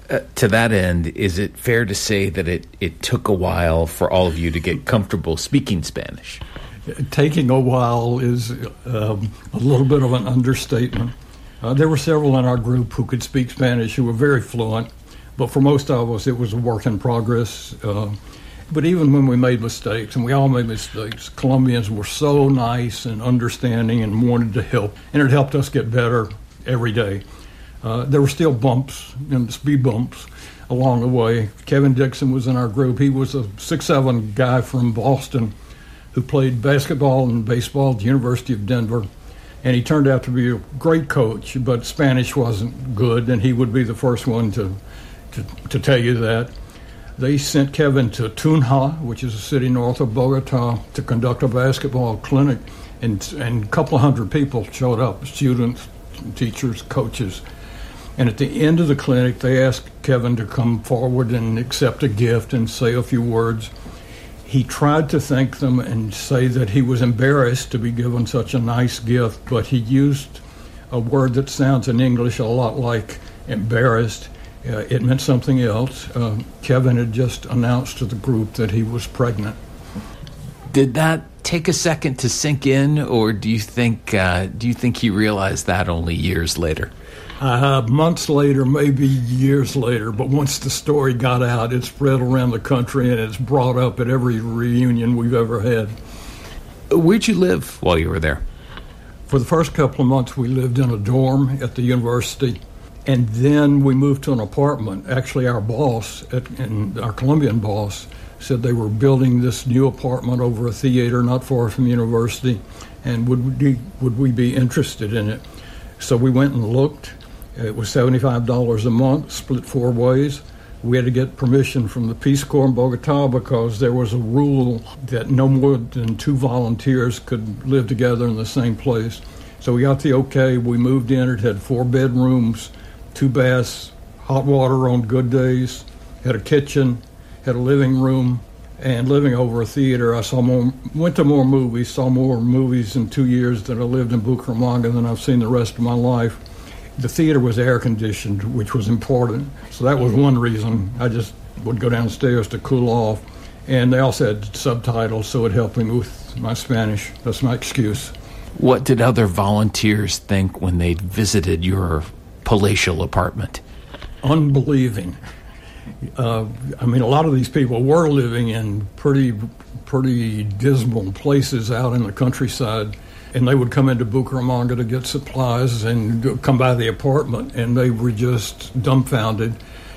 To that end, is it fair to say that it took a while for all of you to get comfortable speaking Spanish? Taking a while is a little bit of an understatement. There were several in our group who could speak Spanish who were very fluent, but for most of us it was a work in progress. But even when we made mistakes, and we all made mistakes, Colombians were so nice and understanding and wanted to help, and it helped us get better every day. There were still bumps and speed bumps along the way. Kevin Dixon was in our group. He was a 6'7" guy from Boston who played basketball and baseball at the University of Denver. And he turned out to be a great coach, but Spanish wasn't good, and he would be the first one to tell you that. They sent Kevin to Tunja, which is a city north of Bogota, to conduct a basketball clinic, and a couple of hundred people showed up, students, teachers, coaches. And at the end of the clinic, they asked Kevin to come forward and accept a gift and say a few words. He tried to thank them and say that he was embarrassed to be given such a nice gift, but he used a word that sounds in English a lot like embarrassed. It meant something else. Kevin had just announced to the group that he was pregnant. Did that take a second to sink in, or do you think he realized that only years later? Months later, maybe years later, but once the story got out, it spread around the country, and it's brought up at every reunion we've ever had. Where'd you live while you were there? For the first couple of months, we lived in a dorm at the university, and then we moved to an apartment. Actually, our boss, our Colombian boss, said they were building this new apartment over a theater not far from the university, and would we be interested in it? So we went and looked. It was $75 a month, split 4 ways. We had to get permission from the Peace Corps in Bogota because there was a rule that no more than 2 volunteers could live together in the same place. So we got the okay. We moved in. It had 4 bedrooms, 2 baths, hot water on good days, had a kitchen, had a living room, and living over a theater. Went to more movies, saw more movies in 2 years that I lived in Bucaramanga than I've seen the rest of my life. The theater was air-conditioned, which was important. So that was one reason. I just would go downstairs to cool off. And they also had subtitles, so it helped me with my Spanish. That's my excuse. What did other volunteers think when they visited your palatial apartment? Unbelieving. A lot of these people were living in pretty dismal places out in the countryside. And they would come into Bucaramanga to get supplies and come by the apartment, and they were just dumbfounded.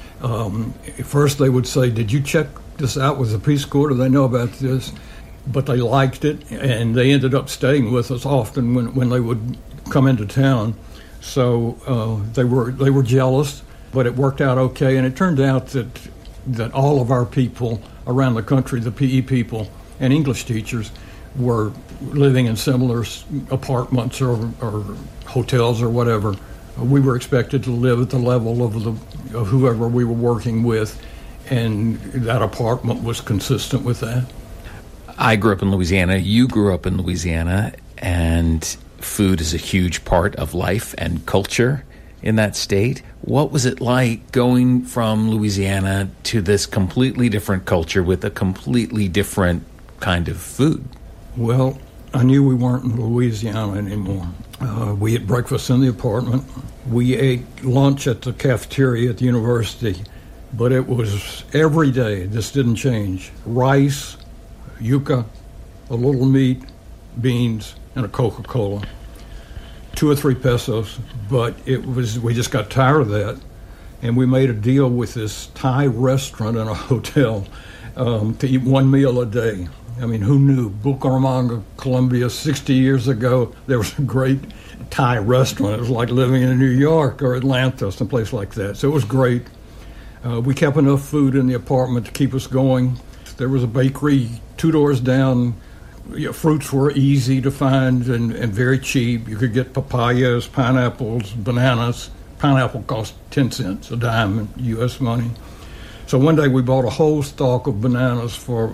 First they would say, "Did you check this out with the Peace Corps? Do they know about this?" But they liked it, and they ended up staying with us often when they would come into town. So they were jealous, but it worked out okay. And it turned out that all of our people around the country, the PE people and English teachers, were living in similar apartments or hotels or whatever. We were expected to live at the level of whoever we were working with, and that apartment was consistent with that. I grew up in Louisiana. You grew up in Louisiana, and food is a huge part of life and culture in that state. What was it like going from Louisiana to this completely different culture with a completely different kind of food? Well, I knew we weren't in Louisiana anymore. We ate breakfast in the apartment. We ate lunch at the cafeteria at the university, but it was every day. This didn't change. Rice, yuca, a little meat, beans, and a Coca-Cola. 2 or 3 pesos, but we just got tired of that, and we made a deal with this Thai restaurant in a hotel to eat 1 meal a day. I mean, who knew? Bucaramanga, Colombia, 60 years ago, there was a great Thai restaurant. It was like living in New York or Atlanta, someplace like that. So it was great. We kept enough food in the apartment to keep us going. There was a bakery 2 doors down. Fruits were easy to find and very cheap. You could get papayas, pineapples, bananas. Pineapple cost 10 cents a dime in U.S. money. So one day we bought a whole stalk of bananas for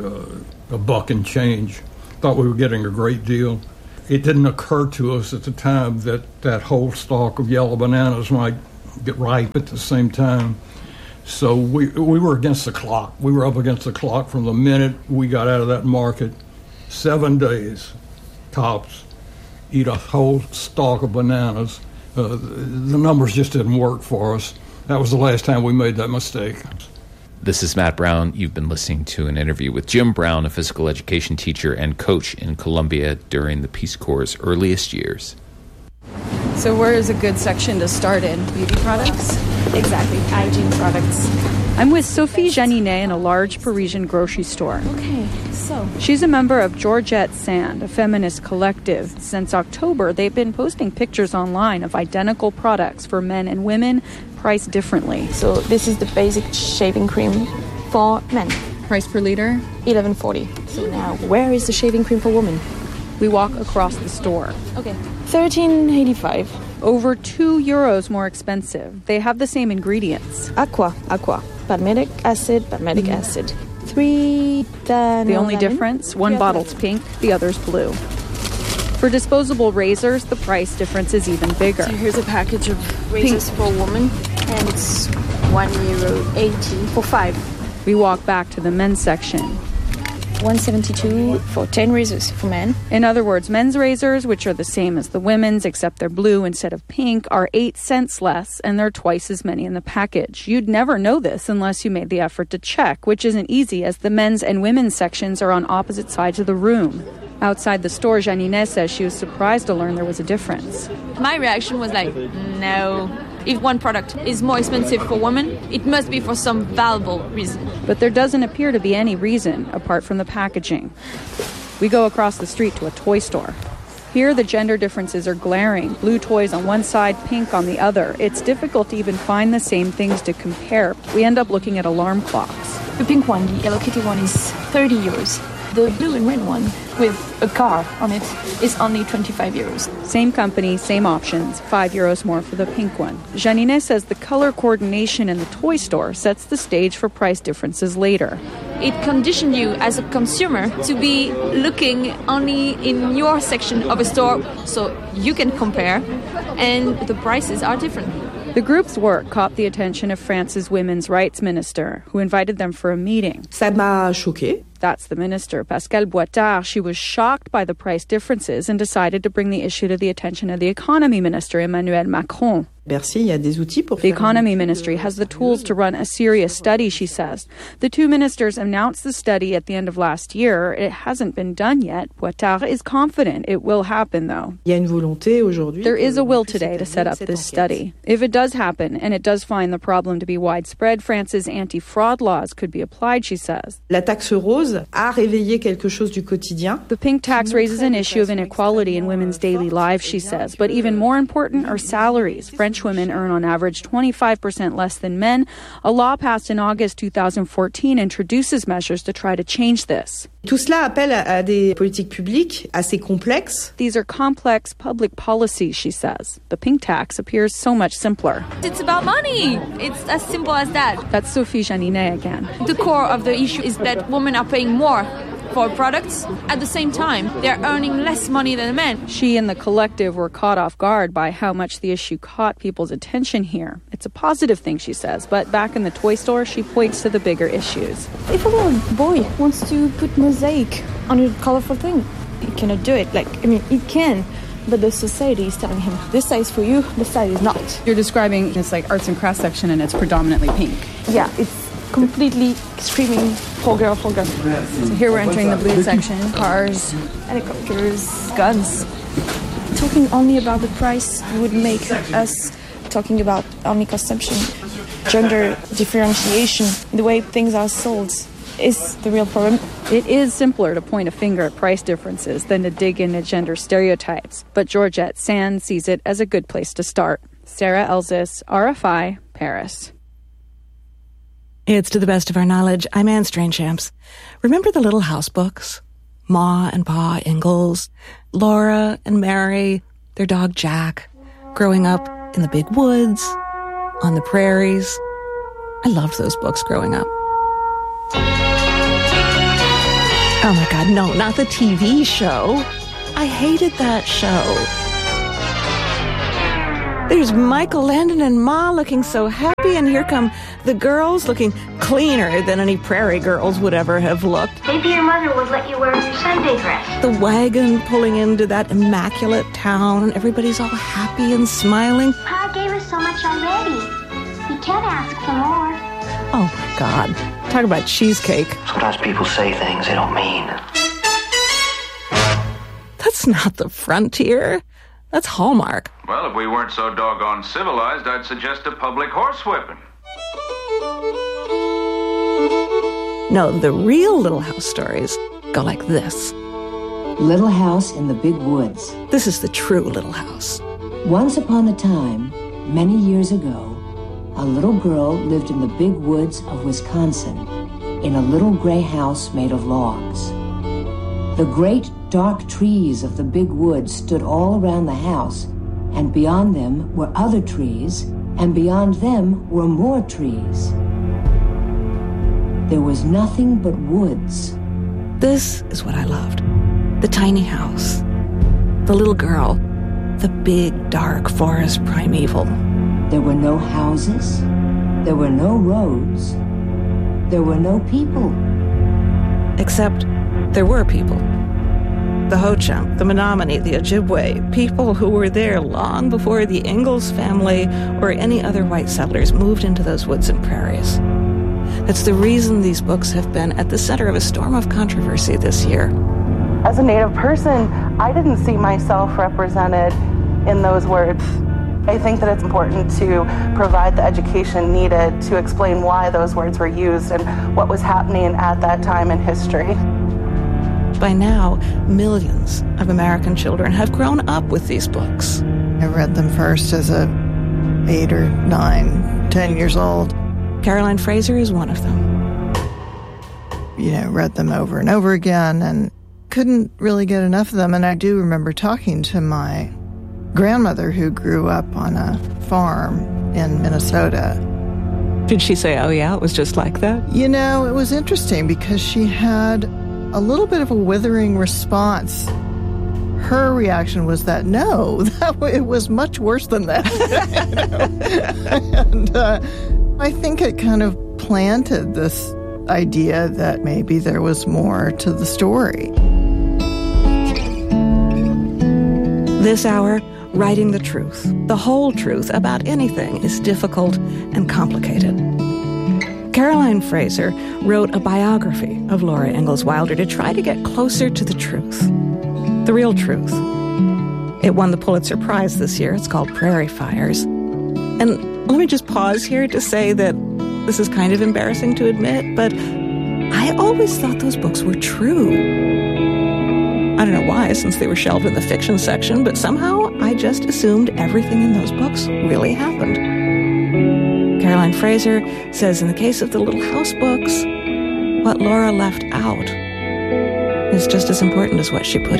$1 and change. Thought we were getting a great deal. It didn't occur to us at the time that whole stalk of yellow bananas might get ripe at the same time. So we were against the clock. We were up against the clock from the minute we got out of that market. 7 days, tops, eat a whole stalk of bananas. The numbers just didn't work for us. That was the last time we made that mistake. This is Matt Brown. You've been listening to an interview with Jim Brown, a physical education teacher and coach in Colombia during the Peace Corps' earliest years. So where is a good section to start in? Beauty products? Exactly, hygiene products. I'm with Sophie Janinet in a large Parisian grocery store. Okay, so... She's a member of Georgette Sand, a feminist collective. Since October, they've been posting pictures online of identical products for men and women, priced differently. So this is the basic shaving cream for men. Price per liter? $11.40. So now, where is the shaving cream for women? We walk across the store. Okay. $13.85. Over €2 more expensive. They have the same ingredients. Aqua. Palmitic acid. The only difference, one bottle's pink, the other's blue. For disposable razors, the price difference is even bigger. So here's a package of razors for a woman, and it's €1.80 for 5. We walk back to the men's section. $1.72 for 10 razors for men. In other words, men's razors, which are the same as the women's except they're blue instead of pink, are 8 cents less, and there are twice as many in the package. You'd never know this unless you made the effort to check, which isn't easy as the men's and women's sections are on opposite sides of the room. Outside the store, Janinet says she was surprised to learn there was a difference. My reaction was like, no. If one product is more expensive for women, it must be for some valuable reason. But there doesn't appear to be any reason apart from the packaging. We go across the street to a toy store. Here, the gender differences are glaring. Blue toys on one side, pink on the other. It's difficult to even find the same things to compare. We end up looking at alarm clocks. The pink one, the Hello Kitty one, is €30. The blue and red one with a car on it is only €25. Same company, same options, €5 more for the pink one. Janinet says the color coordination in the toy store sets the stage for price differences later. It conditions you as a consumer to be looking only in your section of a store so you can compare, and the prices are different. The group's work caught the attention of France's women's rights minister, who invited them for a meeting. Ça m'a choquée. That's the minister, Pascale Boitard. She was shocked by the price differences and decided to bring the issue to the attention of the economy minister, Emmanuel Macron. Bercy, il y a des outils pour The economy ministry has the tools to run a serious study, she says. The two ministers announced the study at the end of last year. It hasn't been done yet. Boitard is confident it will happen, though. Il y a une volonté aujourd'hui. There is a will today to set up this study. If it does happen, and it does find the problem to be widespread, France's anti-fraud laws could be applied, she says. La taxe rose a réveillé quelque chose du quotidien. The pink tax raises an issue of inequality in women's daily lives, she says. But even more important are salaries. French women earn on average 25% less than men. A law passed in August 2014 introduces measures to try to change this. Tout cela appelle à des politiques publiques assez complexes. These are complex public policies, she says. The pink tax appears so much simpler. It's about money. It's as simple as that. That's Sophie Janinet again. The core of the issue is that women are paying more for products. At the same time, they're earning less money than men. She and the collective were caught off guard by how much the issue caught people's attention here. It's a positive thing, she says, but back in the toy store, she points to the bigger issues. If a little boy wants to put mosaic on a colorful thing, he cannot do it. He can, but the society is telling him, this size for you, this size is not. You're describing this like arts and crafts section, and it's predominantly pink. Yeah, it's completely screaming for girl, for girl. So here we're entering the blue section. Cars, helicopters, guns. Talking only about the price would make us talking about only consumption. Gender differentiation, the way things are sold, is the real problem. It is simpler to point a finger at price differences than to dig into gender stereotypes, but Georgette Sand sees it as a good place to start. Sarah Elzis, RFI, Paris. It's To the Best of Our Knowledge. I'm Anne Strainchamps. Remember the Little House books? Ma and Pa Ingalls, Laura and Mary, their dog Jack, growing up in the big woods, on the prairies. I loved those books growing up. Oh my God, no, not the TV show. I hated that show. There's Michael Landon and Ma looking so happy, and here come the girls looking cleaner than any prairie girls would ever have looked. Maybe your mother would let you wear your Sunday dress. The wagon pulling into that immaculate town, and everybody's all happy and smiling. Pa gave us so much already. You can't ask for more. Oh, my God. Talk about cheesecake. Sometimes people say things they don't mean. That's not the frontier. That's Hallmark. Well, if we weren't so doggone civilized, I'd suggest a public horsewhipping. No, the real Little House stories go like this. Little House in the Big Woods. This is the true Little House. Once upon a time, many years ago, a little girl lived in the big woods of Wisconsin in a little gray house made of logs. The great dark trees of the big woods stood all around the house, and beyond them were other trees, and beyond them were more trees. There was nothing but woods. This is what I loved. The tiny house. The little girl. The big, dark forest primeval. There were no houses. There were no roads. There were no people. Except there were people. The Ho-Chunk, the Menominee, the Ojibwe, people who were there long before the Ingalls family or any other white settlers moved into those woods and prairies. That's the reason these books have been at the center of a storm of controversy this year. As a Native person, I didn't see myself represented in those words. I think that it's important to provide the education needed to explain why those words were used and what was happening at that time in history. By now, millions of American children have grown up with these books. I read them first as 8 or 9, 10 years old. Caroline Fraser is one of them. Read them over and over again and couldn't really get enough of them. And I do remember talking to my grandmother who grew up on a farm in Minnesota. Did she say, oh yeah, it was just like that? It was interesting because she had a little bit of a withering response. Her reaction was that, no, it was much worse than that. And I think it kind of planted this idea that maybe there was more to the story. This hour, writing the truth, the whole truth about anything is difficult and complicated. Caroline Fraser wrote a biography of Laura Ingalls Wilder to try to get closer to the truth, the real truth. It won the Pulitzer Prize this year. It's called Prairie Fires. And let me just pause here to say that this is kind of embarrassing to admit, but I always thought those books were true. I don't know why, since they were shelved in the fiction section, but somehow I just assumed everything in those books really happened. Caroline Fraser says in the case of the Little House books, what Laura left out is just as important as what she put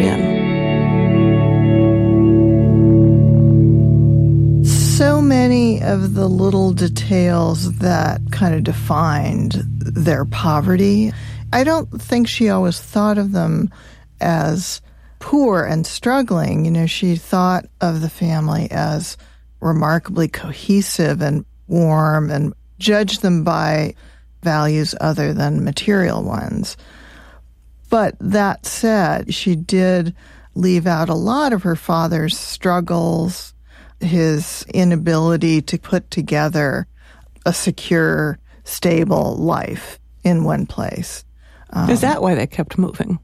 in. So many of the little details that kind of defined their poverty, I don't think she always thought of them as poor and struggling. She thought of the family as remarkably cohesive and warm and judged them by values other than material ones. But that said, she did leave out a lot of her father's struggles, his inability to put together a secure, stable life in one place. Is that why they kept moving?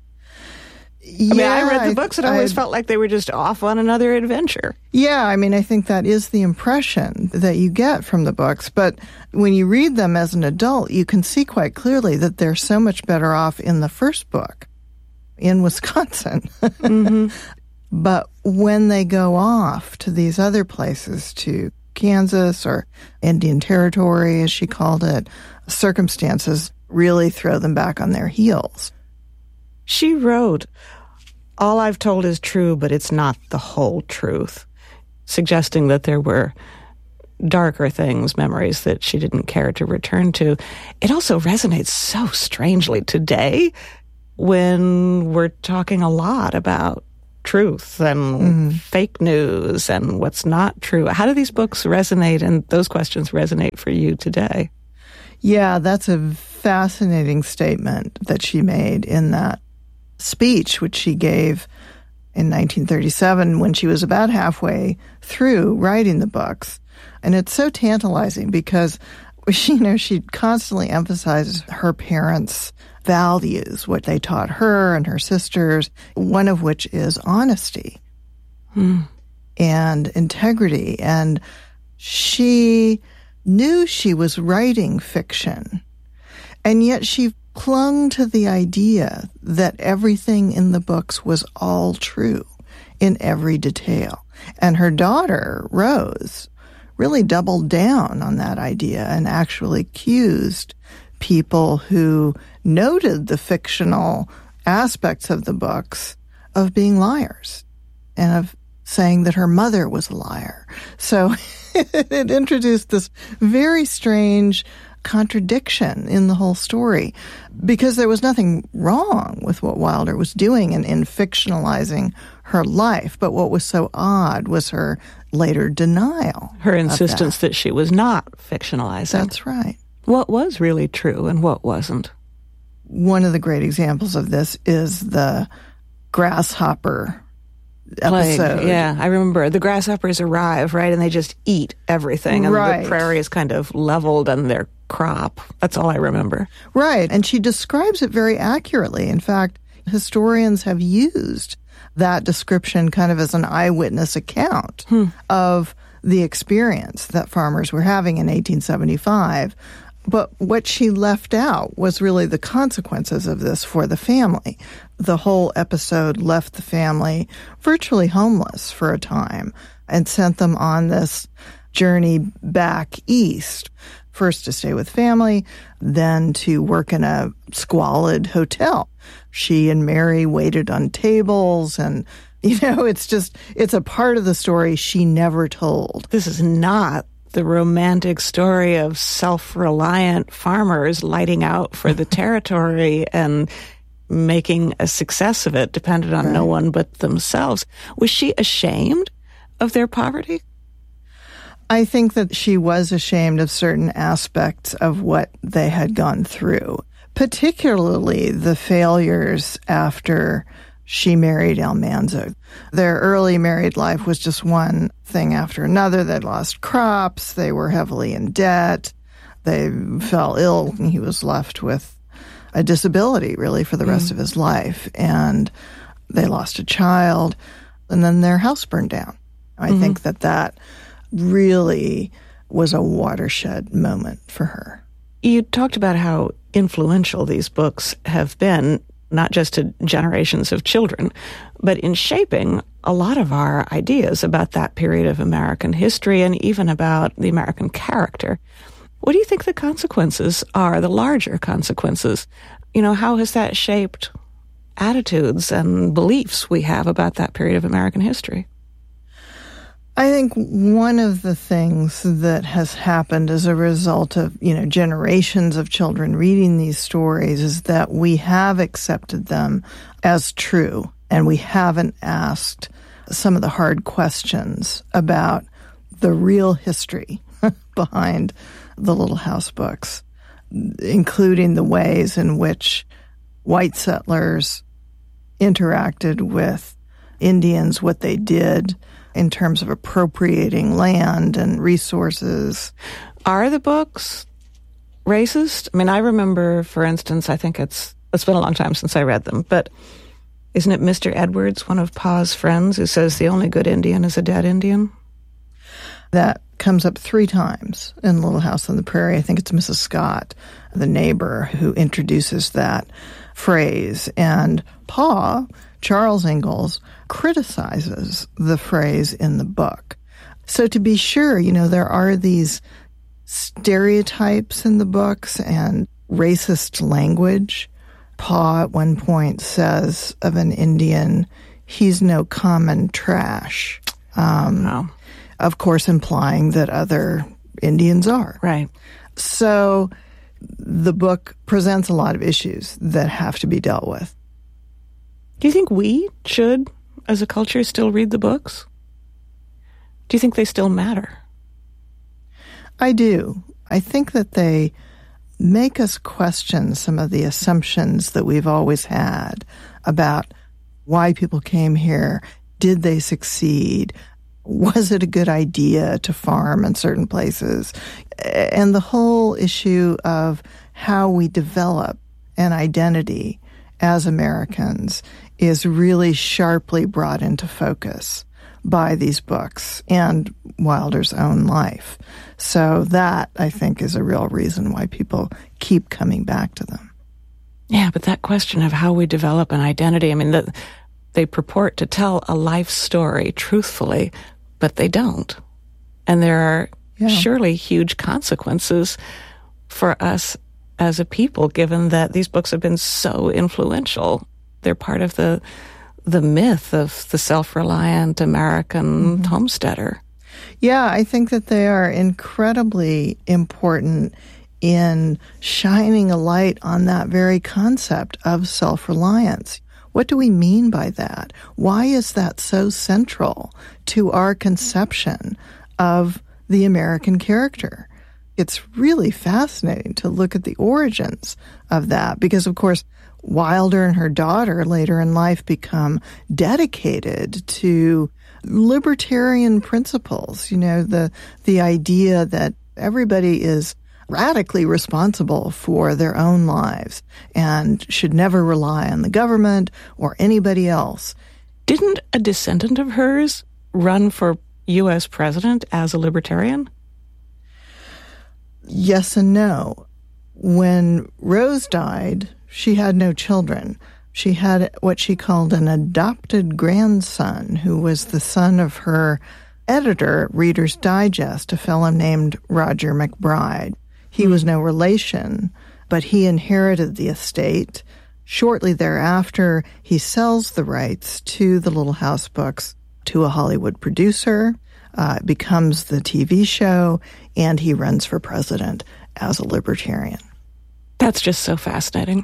I read the books and I always felt like they were just off on another adventure. Yeah, I think that is the impression that you get from the books. But when you read them as an adult, you can see quite clearly that they're so much better off in the first book, in Wisconsin. Mm-hmm. But when they go off to these other places, to Kansas or Indian Territory, as she called it, circumstances really throw them back on their heels. She wrote, all I've told is true, but it's not the whole truth, suggesting that there were darker things, memories that she didn't care to return to. It also resonates so strangely today when we're talking a lot about truth and fake news and what's not true. How do these books resonate and those questions resonate for you today? Yeah, that's a fascinating statement that she made in that speech, which she gave in 1937 when she was about halfway through writing the books. And it's so tantalizing because, she constantly emphasizes her parents' values, what they taught her and her sisters, one of which is honesty and integrity. And she knew she was writing fiction, and yet she clung to the idea that everything in the books was all true in every detail. And her daughter, Rose, really doubled down on that idea and actually accused people who noted the fictional aspects of the books of being liars and of saying that her mother was a liar. So it introduced this very strange contradiction in the whole story, because there was nothing wrong with what Wilder was doing in fictionalizing her life. But what was so odd was her later denial. Her insistence that she was not fictionalizing. That's right. What was really true and what wasn't? One of the great examples of this is the grasshopper episode. Plague. Yeah, I remember. The grasshoppers arrive, right, and they just eat everything, and the prairie is kind of leveled and their crop. That's all I remember. Right, and she describes it very accurately. In fact, historians have used that description kind of as an eyewitness account of the experience that farmers were having in 1875. But what she left out was really the consequences of this for the family. The whole episode left the family virtually homeless for a time and sent them on this journey back east, first to stay with family, then to work in a squalid hotel. She and Mary waited on tables, and, it's a part of the story she never told. This is not the romantic story of self-reliant farmers lighting out for the territory and making a success of it, dependent on no one but themselves. Was she ashamed of their poverty? I think that she was ashamed of certain aspects of what they had gone through, particularly the failures after she married Almanza. Their early married life was just one thing after another. They'd lost crops. They were heavily in debt. They fell ill, and he was left with a disability, really, for the rest of his life. And they lost a child, and then their house burned down. I think that really was a watershed moment for her. You talked about how influential these books have been, not just to generations of children, but in shaping a lot of our ideas about that period of American history and even about the American character. What do you think the consequences are, the larger consequences? How has that shaped attitudes and beliefs we have about that period of American history? I think one of the things that has happened as a result of, generations of children reading these stories is that we have accepted them as true, and we haven't asked some of the hard questions about the real history behind the Little House books, including the ways in which white settlers interacted with Indians, what they did in terms of appropriating land and resources. Are the books racist? I mean, I remember, for instance, I think it's been a long time since I read them, but isn't it Mr. Edwards, one of Pa's friends, who says the only good Indian is a dead Indian? That comes up 3 times in Little House on the Prairie. I think it's Mrs. Scott, the neighbor, who introduces that phrase. And Pa, Charles Ingalls, criticizes the phrase in the book. So to be sure, there are these stereotypes in the books and racist language. Pa at one point says of an Indian, he's no common trash. Of course, implying that other Indians are. Right. So the book presents a lot of issues that have to be dealt with. Do you think we should as a culture, still read the books? Do you think they still matter? I do. I think that they make us question some of the assumptions that we've always had about why people came here. Did they succeed? Was it a good idea to farm in certain places? And the whole issue of how we develop an identity as Americans is really sharply brought into focus by these books and Wilder's own life. So that, I think, is a real reason why people keep coming back to them. Yeah, but that question of how we develop an identity, I mean, they purport to tell a life story truthfully, but they don't. And there are surely huge consequences for us as a people, given that these books have been so influential. They're part of the myth of the self-reliant American homesteader. Yeah, I think that they are incredibly important in shining a light on that very concept of self-reliance. What do we mean by that? Why is that so central to our conception of the American character? It's really fascinating to look at the origins of that because, of course, Wilder and her daughter later in life become dedicated to libertarian principles, you know, the idea that everybody is radically responsible for their own lives and should never rely on the government or anybody else. Didn't a descendant of hers run for U.S. president as a libertarian? Yes and no. When Rose died, she had no children. She had what she called an adopted grandson who was the son of her editor at Reader's Digest, a fellow named Roger MacBride. He was no relation, but he inherited the estate. Shortly thereafter, he sells the rights to the Little House books to a Hollywood producer, becomes the TV show, and he runs for president as a libertarian. That's just so fascinating.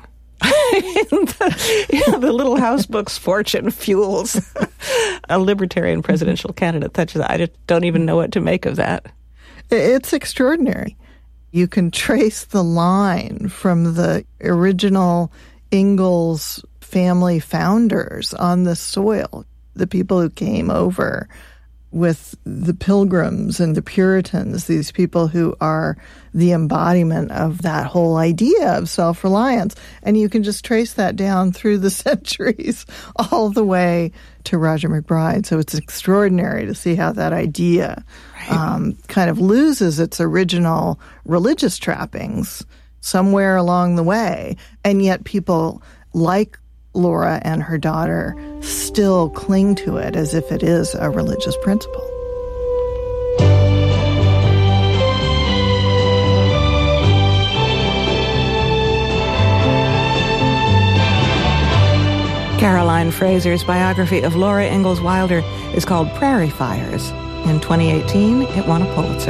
The Little House book's fortune fuels a libertarian presidential candidate. I just don't even know what to make of that. It's extraordinary. You can trace the line from the original Ingalls family founders on the soil, the people who came over with the Pilgrims and the Puritans, these people who are the embodiment of that whole idea of self-reliance. And you can just trace that down through the centuries all the way to Roger MacBride. So it's extraordinary to see how that idea kind of loses its original religious trappings somewhere along the way. And yet people like Laura and her daughter still cling to it as if it is a religious principle. Caroline Fraser's biography of Laura Ingalls Wilder is called Prairie Fires. In 2018, it won a Pulitzer.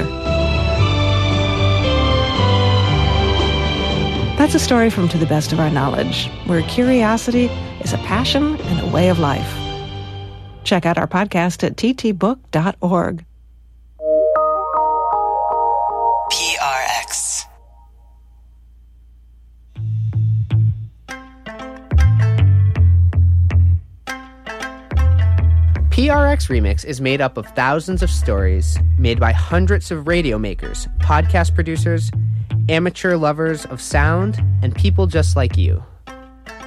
That's a story from To the Best of Our Knowledge, where curiosity is a passion and a way of life. Check out our podcast at ttbook.org. PRX. PRX Remix is made up of thousands of stories made by hundreds of radio makers, podcast producers, amateur lovers of sound, and people just like you.